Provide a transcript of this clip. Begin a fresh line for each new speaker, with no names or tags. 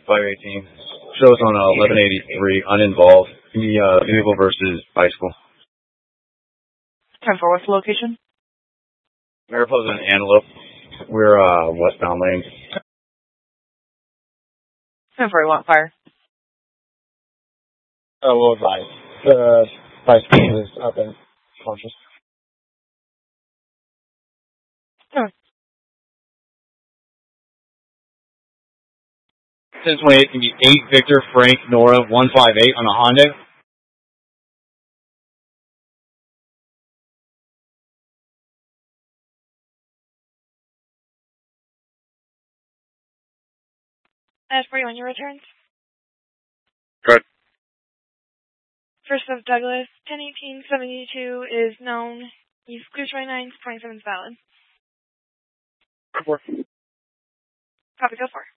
518. Shows on 1183, uninvolved. The vehicle versus bicycle.
10-4, what's the location?
Mariposa and Antelope. We're westbound lane.
10-4, you want fire?
We'll advise. The bicycle is up and conscious.
Sure.
1028 can be 8 Victor Frank Nora 158 on a Honda.
As for you on your returns?
Good.
First of Douglas, 101872 is known. Use Cruise 29, 27 is valid.
Good work.
Copy, go for it.